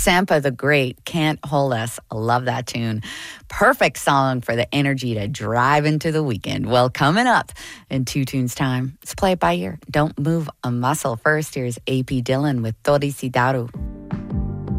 Sampa the Great, Can't Hold Us. I love that tune. Perfect song for the energy to drive into the weekend. Well, coming up in 2 Tunes time, let's play it by ear. Don't move a muscle. First, here's AP Dillon with Tori Sidaru.